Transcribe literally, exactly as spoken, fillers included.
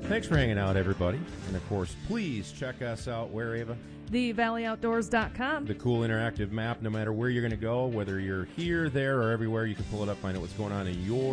Thanks for hanging out, everybody. And, of course, please check us out where, Ava? the valley outdoors dot com. The cool interactive map, no matter where you're going to go, whether you're here, there, or everywhere, you can pull it up, find out what's going on in your